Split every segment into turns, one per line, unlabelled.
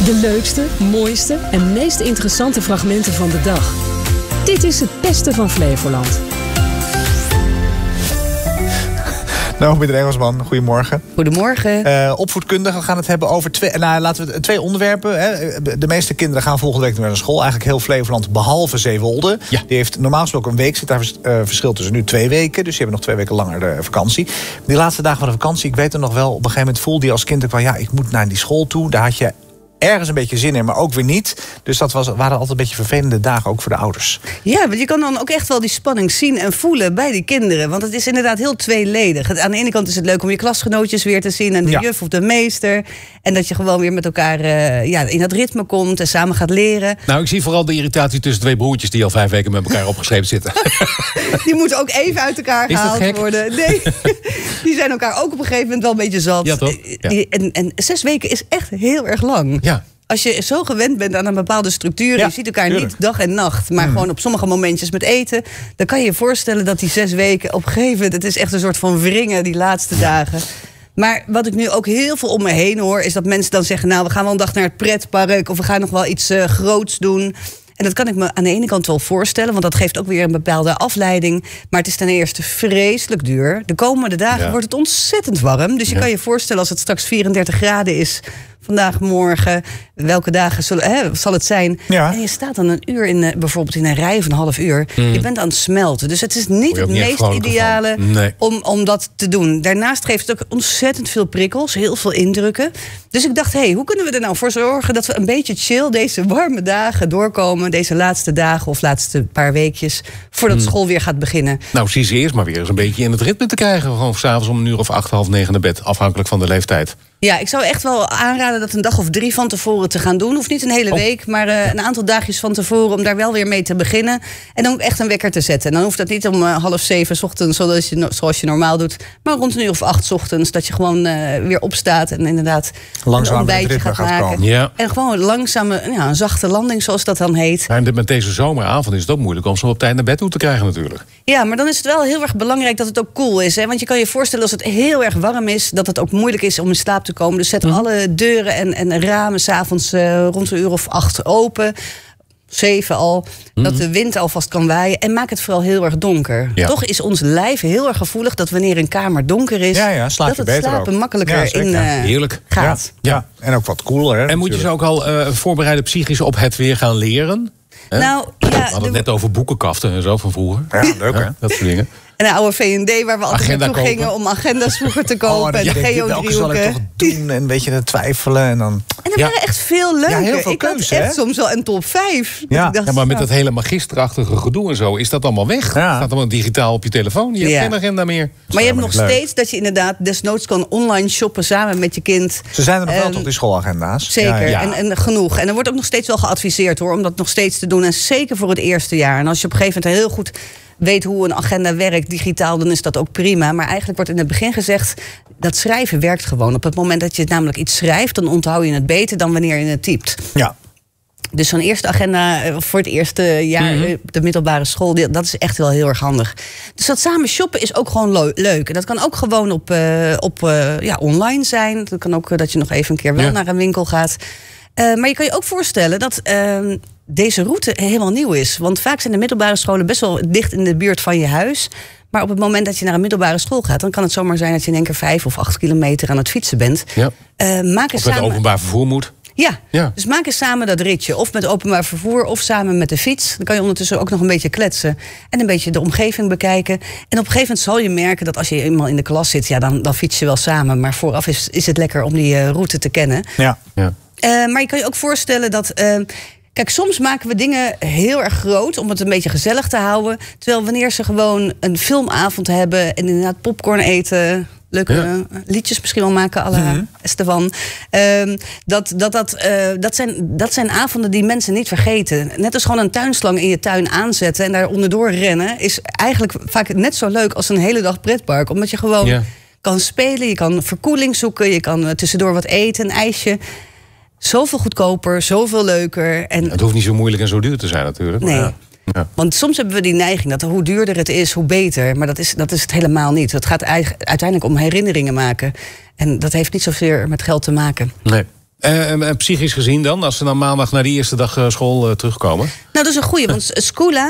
De leukste, mooiste en meest interessante fragmenten van de dag. Dit is het beste van Flevoland.
Nou, Pieter Engelsman, goedemorgen.
Goedemorgen.
Opvoedkundigen gaan het hebben over twee onderwerpen. Hè. De meeste kinderen gaan volgende week weer naar school. Eigenlijk heel Flevoland, behalve Zeewolde. Ja. Die heeft normaal gesproken een week. Zit daar verschil tussen nu 2 weken. Dus die hebben nog 2 weken langer de vakantie. Die laatste dagen van de vakantie, ik weet het nog wel. Op een gegeven moment voelde je als kind ook wel, ja, ik moet naar die school toe. Daar had je ergens een beetje zin in, maar ook weer niet. Dus dat waren altijd een beetje vervelende dagen, ook voor de ouders.
Ja, want je kan dan ook echt wel die spanning zien en voelen bij die kinderen. Want het is inderdaad heel tweeledig. Aan de ene kant is het leuk om je klasgenootjes weer te zien en de juf of de meester. En dat je gewoon weer met elkaar in het ritme komt en samen gaat leren.
Nou, ik zie vooral de irritatie tussen 2 broertjes die al 5 weken met elkaar opgeschreven zitten.
Die moeten ook even uit elkaar gehaald worden. Nee, die zijn elkaar ook op een gegeven moment wel een beetje zat.
Ja, toch? Ja.
En 6 weken is echt heel erg lang.
Ja.
Als je zo gewend bent aan een bepaalde structuur, je ziet elkaar niet dag en nacht, maar gewoon op sommige momentjes met eten, dan kan je je voorstellen dat die 6 weken op een gegeven moment, het is echt een soort van wringen die laatste dagen. Maar wat ik nu ook heel veel om me heen hoor, is dat mensen dan zeggen, nou, we gaan wel een dag naar het pretpark of we gaan nog wel iets groots doen. En dat kan ik me aan de ene kant wel voorstellen, want dat geeft ook weer een bepaalde afleiding. Maar het is ten eerste vreselijk duur. De komende dagen wordt het ontzettend warm. Dus je kan je voorstellen als het straks 34 graden is, vandaag, morgen, welke dagen zal het zijn? Ja. En je staat dan een uur bijvoorbeeld in een rij of een half uur. Je bent aan het smelten. Dus het is niet het meest ideale om dat te doen. Daarnaast geeft het ook ontzettend veel prikkels, heel veel indrukken. Dus ik dacht, hoe kunnen we er nou voor zorgen dat we een beetje chill deze warme dagen doorkomen, deze laatste dagen of laatste paar weekjes, voordat school weer gaat beginnen?
Nou, zie ze eerst maar weer eens een beetje in het ritme te krijgen. Gewoon 's avonds om 1:00 of 8, half 9 naar bed, afhankelijk van de leeftijd.
Ja, ik zou echt wel aanraden dat een dag of 3 van tevoren te gaan doen. Hoeft niet een hele week, maar een aantal dagjes van tevoren om daar wel weer mee te beginnen. En dan ook echt een wekker te zetten. En dan hoeft dat niet om 6:30 ochtends, zoals je normaal doet, maar rond 1:00 of 8 ochtends, dat je gewoon weer opstaat en inderdaad
langzaam
een ontbijtje gaat maken.
Ja.
En gewoon langzame, een zachte landing, zoals dat dan heet.
En met deze zomeravond is het ook moeilijk om zo op tijd naar bed toe te krijgen natuurlijk.
Ja, maar dan is het wel heel erg belangrijk dat het ook koel is. Hè? Want je kan je voorstellen als het heel erg warm is, dat het ook moeilijk is om in slaap te komen. Dus zet alle deuren en ramen 's avonds rond 1:00 of 8 open. 7 al, dat de wind alvast kan waaien. En maak het vooral heel erg donker. Ja. Toch is ons lijf heel erg gevoelig dat wanneer een kamer donker is, dat het slapen ook makkelijker
Heerlijk.
gaat.
Ja, en ook wat koeler. Hè,
en moet je ze ook al voorbereiden psychisch op het weer gaan leren?
Nou,
we hadden het net over boekenkaften en zo van vroeger.
Ja, leuk hè?
Dat soort dingen.
En een oude V&D waar we altijd naartoe gingen om agenda's vroeger te kopen. En de geodriehoeken.
Zal ik toch doen? En een beetje twijfelen. En dan
waren echt veel leuker.
Heel veel
ik
keuze,
had echt soms wel een top 5.
Ja.
Dacht,
maar met dat hele magisterachtige gedoe en zo, is dat allemaal weg? Het gaat allemaal digitaal op je telefoon. Je hebt geen agenda meer.
Maar je hebt nog steeds dat je inderdaad desnoods kan online shoppen samen met je kind.
Ze zijn er nog wel tot die schoolagenda's.
Zeker, en genoeg. En er wordt ook nog steeds wel geadviseerd hoor, om dat nog steeds te doen. En zeker voor het eerste jaar. En als je op een gegeven moment heel goed weet hoe een agenda werkt digitaal, dan is dat ook prima. Maar eigenlijk wordt in het begin gezegd, dat schrijven werkt gewoon. Op het moment dat je namelijk iets schrijft, dan onthoud je het beter dan wanneer je het typt.
Ja.
Dus zo'n eerste agenda voor het eerste jaar, de middelbare school, dat is echt wel heel erg handig. Dus dat samen shoppen is ook gewoon leuk. En dat kan ook gewoon op online zijn. Dat kan ook dat je nog even een keer wel naar een winkel gaat. Maar je kan je ook voorstellen dat deze route helemaal nieuw is. Want vaak zijn de middelbare scholen best wel dicht in de buurt van je huis. Maar op het moment dat je naar een middelbare school gaat, dan kan het zomaar zijn dat je in één keer 5 of 8 kilometer aan het fietsen bent. Ja.
Of met openbaar vervoer moet.
Ja, dus maak eens samen dat ritje. Of met openbaar vervoer, of samen met de fiets. Dan kan je ondertussen ook nog een beetje kletsen. En een beetje de omgeving bekijken. En op een gegeven moment zal je merken dat als je eenmaal in de klas zit, dan fiets je wel samen. Maar vooraf is het lekker om die route te kennen.
Ja.
Maar je kan je ook voorstellen dat kijk, soms maken we dingen heel erg groot om het een beetje gezellig te houden. Terwijl wanneer ze gewoon een filmavond hebben en inderdaad popcorn eten, leuke liedjes misschien wel maken, à la Esteban. Dat zijn avonden die mensen niet vergeten. Net als gewoon een tuinslang in je tuin aanzetten en daar onderdoor rennen, is eigenlijk vaak net zo leuk als een hele dag pretpark. Omdat je gewoon kan spelen, je kan verkoeling zoeken, je kan tussendoor wat eten, een ijsje. Zoveel goedkoper, zoveel leuker. En
het hoeft niet zo moeilijk en zo duur te zijn natuurlijk.
Nee.
Maar
want soms hebben we die neiging dat hoe duurder het is, hoe beter. Maar dat is het helemaal niet. Het gaat uiteindelijk om herinneringen maken. En dat heeft niet zoveel met geld te maken.
Nee. Psychisch gezien dan, als ze dan maandag naar die eerste dag school terugkomen?
Nou, dat is een goeie, want Schoola,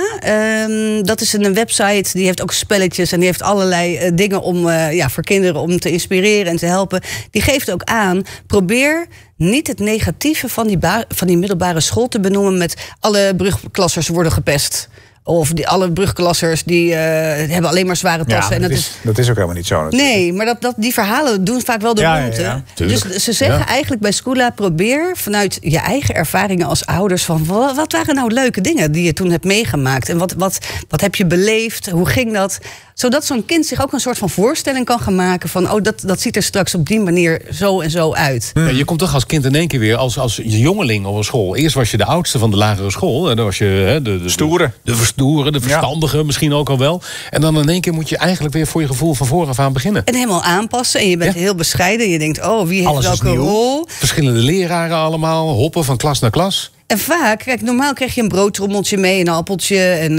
dat is een website, die heeft ook spelletjes en die heeft allerlei dingen om voor kinderen om te inspireren en te helpen. Die geeft ook aan, probeer niet het negatieve van die middelbare school te benoemen met alle brugklassers worden gepest. Of alle brugklassers die hebben alleen maar zware tassen.
Ja, dat is ook helemaal niet zo natuurlijk.
Nee, maar die verhalen doen vaak wel de ronde. Ja. Dus ze zeggen eigenlijk bij Schoola, probeer vanuit je eigen ervaringen als ouders van wat waren nou leuke dingen die je toen hebt meegemaakt? En wat heb je beleefd? Hoe ging dat? Zodat zo'n kind zich ook een soort van voorstelling kan gaan maken van dat ziet er straks op die manier zo en zo uit.
Ja, je komt toch als kind in één keer weer als jongeling op een school. Eerst was je de oudste van de lagere school. En dan was je de
stoere.
De verstandige misschien ook al wel. En dan in één keer moet je eigenlijk weer voor je gevoel van vooraf aan beginnen.
En helemaal aanpassen. En je bent heel bescheiden. Je denkt, wie heeft welke rol?
Verschillende leraren allemaal. Hoppen van klas naar klas.
En vaak, kijk, normaal krijg je een broodtrommeltje mee, een appeltje en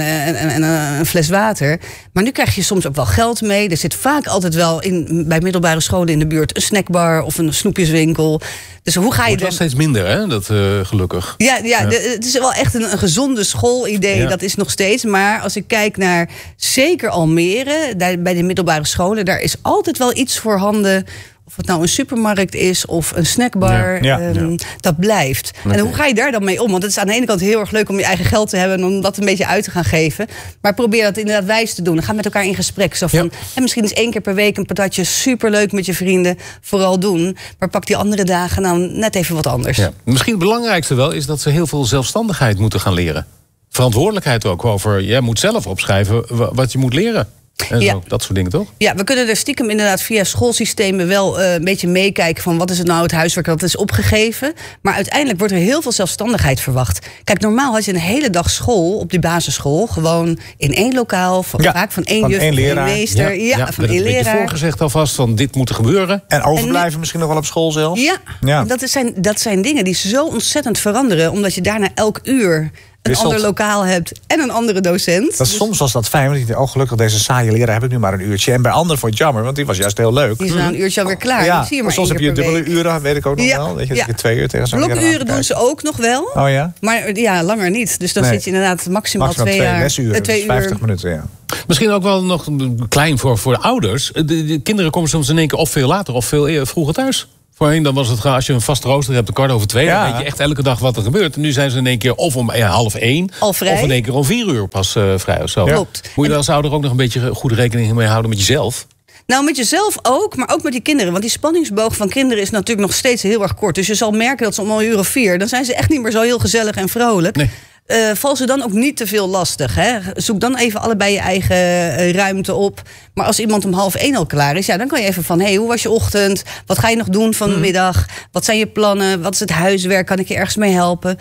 een fles water. Maar nu krijg je soms ook wel geld mee. Er zit vaak altijd wel bij middelbare scholen in de buurt een snackbar of een snoepjeswinkel. Dus hoe ga je
het was steeds minder, hè? Dat gelukkig.
Ja. Het is wel echt een gezonde schoolidee. Ja. Dat is nog steeds. Maar als ik kijk naar zeker Almere, bij de middelbare scholen, daar is altijd wel iets voorhanden. Of het nou een supermarkt is of een snackbar, dat blijft. Okay. En hoe ga je daar dan mee om? Want het is aan de ene kant heel erg leuk om je eigen geld te hebben en om dat een beetje uit te gaan geven. Maar probeer dat inderdaad wijs te doen. Dan ga met elkaar in gesprek. Zo van, en misschien is 1 keer per week een patatje superleuk met je vrienden. Vooral doen. Maar pak die andere dagen dan net even wat anders. Ja.
Misschien het belangrijkste wel is dat ze heel veel zelfstandigheid moeten gaan leren. Verantwoordelijkheid ook over. Jij moet zelf opschrijven wat je moet leren. En zo, dat soort dingen, toch?
Ja, we kunnen er stiekem inderdaad via schoolsystemen wel een beetje meekijken van wat is het nou het huiswerk dat is opgegeven. Maar uiteindelijk wordt er heel veel zelfstandigheid verwacht. Kijk, normaal had je een hele dag school op die basisschool. Gewoon in 1 lokaal, vaak van 1 juf, 1 meester. Van 1 leraar.
Een voorgezegd alvast van dit moet er gebeuren.
En overblijven misschien nog wel op school zelf.
Ja. Dat zijn dingen die zo ontzettend veranderen. Omdat je daarna elk uur een ander lokaal hebt en een andere docent.
Soms was dat fijn, want ik dacht, gelukkig deze saaie leraar heb ik nu maar een uurtje. En bij anderen vond je het jammer, want die was juist heel leuk.
Die is na een uurtje alweer klaar.
Ja,
zie je
maar soms heb je dubbele uren, weet ik ook nog wel. Weet je, als je 2 uur tegen zo'n leraar
blokuren doen ze ook nog wel.
Oh ja?
Maar langer niet. Dus dan zit je inderdaad maximaal 2
lesuren, 2 uur. 50 minuten, ja.
Misschien ook wel nog klein voor de ouders. De kinderen komen soms in één keer of veel later of veel vroeger thuis. Voorheen dan was het als je een vast rooster hebt, 1:15, dan weet je echt elke dag wat er gebeurt. En nu zijn ze in één keer of om 12:30 of in één keer om 4 uur pas vrij of zo.
Klopt.
Moet je daar als ouder ook nog een beetje goede rekening mee houden met jezelf?
Nou, met jezelf ook, maar ook met die kinderen. Want die spanningsboog van kinderen is natuurlijk nog steeds heel erg kort. Dus je zal merken dat ze om 1:04, dan zijn ze echt niet meer zo heel gezellig en vrolijk. Nee. Val ze dan ook niet te veel lastig. Hè? Zoek dan even allebei je eigen ruimte op. Maar als iemand om 12:30 al klaar is, dan kan je even van, hoe was je ochtend? Wat ga je nog doen van de middag? Wat zijn je plannen? Wat is het huiswerk? Kan ik je ergens mee helpen?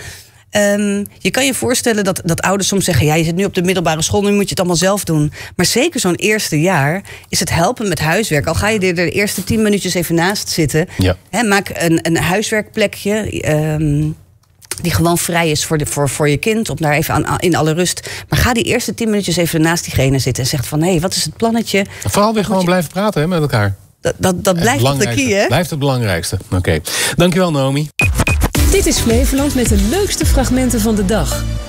Je kan je voorstellen dat ouders soms zeggen, je zit nu op de middelbare school, nu moet je het allemaal zelf doen. Maar zeker zo'n eerste jaar is het helpen met huiswerk. Al ga je er de eerste 10 minuutjes even naast zitten. Ja. Maak een huiswerkplekje. Die gewoon vrij is voor je kind, om daar even in alle rust. Maar ga die eerste 10 minuutjes even naast diegene zitten en zegt van, wat is het plannetje?
Vooral weer gewoon blijven praten met elkaar.
Dat blijft toch de key, hè?
Blijft het belangrijkste. Oké. Dankjewel, Naomi.
Dit is Flevoland met de leukste fragmenten van de dag.